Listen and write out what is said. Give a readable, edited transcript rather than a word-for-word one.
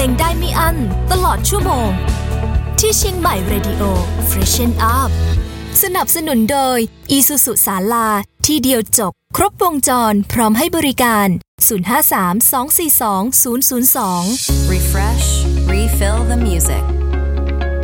งได้ไม่อั้นตลอดชั่วโมงที่เชียงใหม่ Radio Freshen Up สนับสนุนโดย Isuzu ศาลาที่เดียวจบครบวงจรพร้อมให้บริการ053 242 002 Refresh, refill the music